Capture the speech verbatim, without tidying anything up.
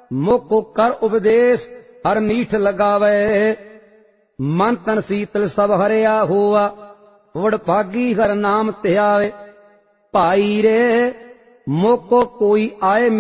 मोको कर उपदेश हर मीठ लगावे। मन तन शीतल सब हरिया हुआ वडभागी हर नाम ध्यावे। भाई रे मोको कोई आए